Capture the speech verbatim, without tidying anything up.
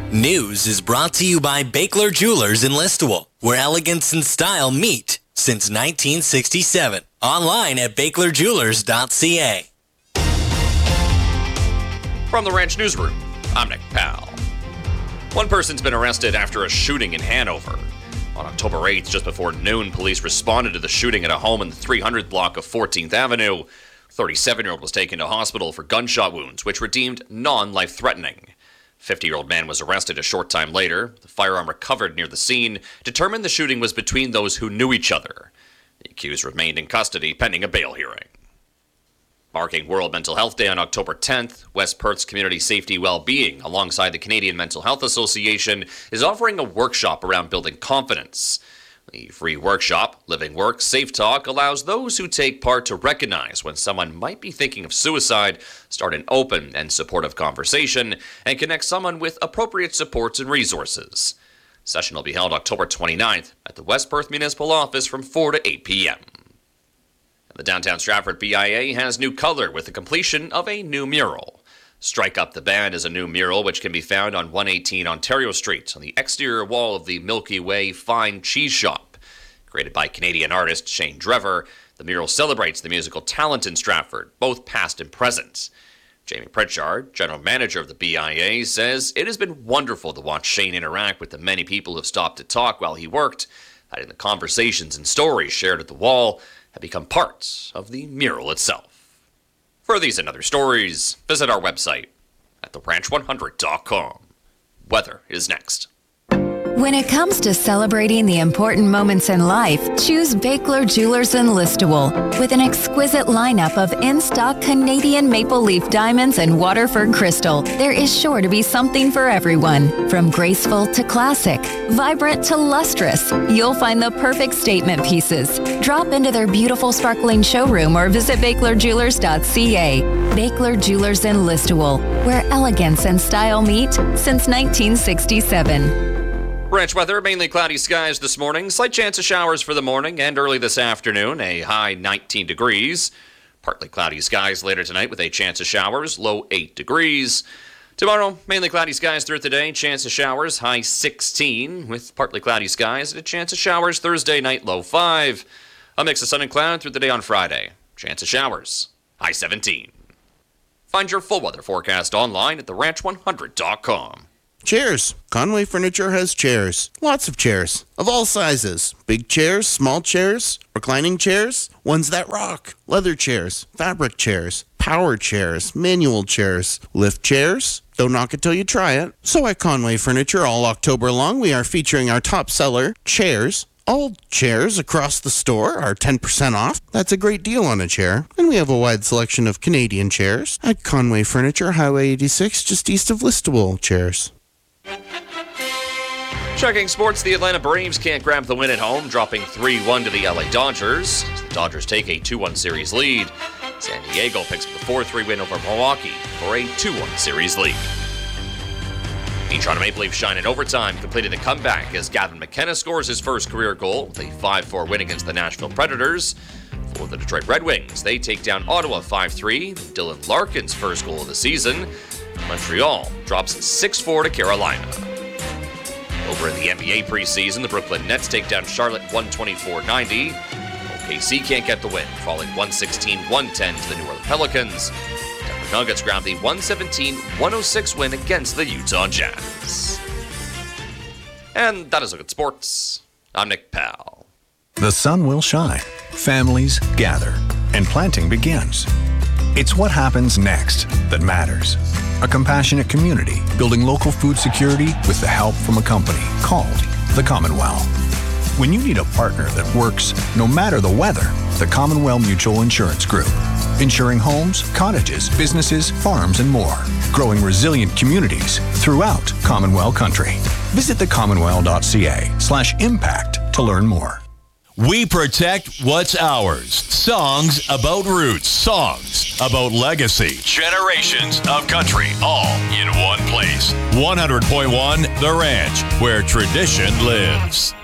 News is brought to you by Bakler Jewelers in Listowel, where elegance and style meet since nineteen sixty-seven. Online at bakler jewelers dot c a. From the Ranch Newsroom, I'm Nick Powell. One person's been arrested after a shooting in Hanover. On October eighth, just before noon, police responded to the shooting at a home in the three hundredth block of fourteenth Avenue. thirty-seven-year-old was taken to hospital for gunshot wounds, which were deemed non-life-threatening. fifty-year-old man was arrested a short time later. The firearm recovered near the scene determined the shooting was between those who knew each other. The accused remained in custody pending a bail hearing. Marking World Mental Health Day on October tenth, West Perth's Community Safety Wellbeing, alongside the Canadian Mental Health Association, is offering a workshop around building confidence. The free workshop, Living Work, Safe Talk, allows those who take part to recognize when someone might be thinking of suicide, start an open and supportive conversation, and connect someone with appropriate supports and resources. The session will be held October twenty-ninth at the West Perth Municipal Office from four to eight p.m. The downtown Stratford B I A has new color with the completion of a new mural. Strike Up the Band is a new mural which can be found on one eighteen Ontario Street on the exterior wall of the Milky Way Fine Cheese Shop. Created by Canadian artist Shane Drever, the mural celebrates the musical talent in Stratford, both past and present. Jamie Pritchard, general manager of the B I A, says it has been wonderful to watch Shane interact with the many people who have stopped to talk while he worked, adding the conversations and stories shared at the wall have become parts of the mural itself. For these and other stories, visit our website at the ranch one hundred dot com. Weather is next. When it comes to celebrating the important moments in life, choose Bakler Jewelers in Listowel. With an exquisite lineup of in-stock Canadian maple leaf diamonds and Waterford crystal, there is sure to be something for everyone. From graceful to classic, vibrant to lustrous, you'll find the perfect statement pieces. Drop into their beautiful sparkling showroom or visit bakler jewelers dot c a. Bakler Jewelers in Listowel, where elegance and style meet since nineteen sixty-seven. Ranch weather, mainly cloudy skies this morning. Slight chance of showers for the morning and early this afternoon. A high nineteen degrees. Partly cloudy skies later tonight with a chance of showers. Low eight degrees. Tomorrow, mainly cloudy skies throughout the day. Chance of showers. High sixteen with partly cloudy skies and a chance of showers Thursday night. Low five. A mix of sun and cloud through the day on Friday. Chance of showers. High seventeen. Find your full weather forecast online at the ranch one hundred dot com. Chairs. Conway Furniture has chairs. Lots of chairs. Of all sizes. Big chairs, small chairs, reclining chairs, ones that rock, leather chairs, fabric chairs, power chairs, manual chairs, lift chairs. Don't knock it till you try it. So at Conway Furniture all October long, we are featuring our top seller, chairs. All chairs across the store are ten percent off. That's a great deal on a chair. And we have a wide selection of Canadian chairs at Conway Furniture, Highway eighty-six, just east of Listowel chairs. Checking sports, the Atlanta Braves can't grab the win at home, dropping three one to the L A Dodgers. As the Dodgers take a two one series lead. San Diego picks up the four three win over Milwaukee for a two one series lead. The Toronto Maple Leafs shine in overtime, completing the comeback as Gavin McKenna scores his first career goal with a five four win against the Nashville Predators. For the Detroit Red Wings, they take down Ottawa five three, Dylan Larkin's first goal of the season. Montreal drops six four to Carolina. Over in the N B A preseason, the Brooklyn Nets take down Charlotte one twenty-four ninety. O K C can't get the win, falling one sixteen one ten to the New Orleans Pelicans. Denver Nuggets grab the one seventeen one oh six win against the Utah Jazz. And that is a look at sports. I'm Nick Powell. The sun will shine, families gather, and planting begins. It's what happens next that matters. A compassionate community building local food security with the help from a company called the Commonwealth. When you need a partner that works no matter the weather, the Commonwealth Mutual Insurance Group. Insuring homes, cottages, businesses, farms, and more. Growing resilient communities throughout Commonwealth country. Visit the commonwealth dot c a slash impact to learn more. We protect what's ours. Songs about roots. Songs about legacy. Generations of country, all in one place. one hundred point one The Ranch, where tradition lives.